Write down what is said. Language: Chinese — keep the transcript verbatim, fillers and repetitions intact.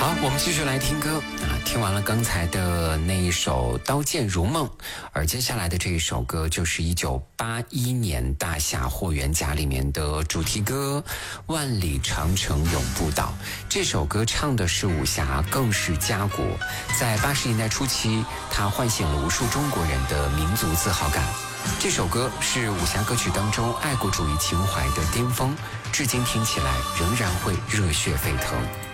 好，我们继续来听歌啊！听完了刚才的那一首《刀剑如梦》，而接下来的这一首歌就是一九八一年《大侠霍元甲》里面的主题歌《万里长城永不倒》。这首歌唱的是武侠，更是家国。在八十年代初期，它唤醒了无数中国人的民族自豪感。这首歌是武侠歌曲当中爱国主义情怀的巅峰，至今听起来仍然会热血沸腾。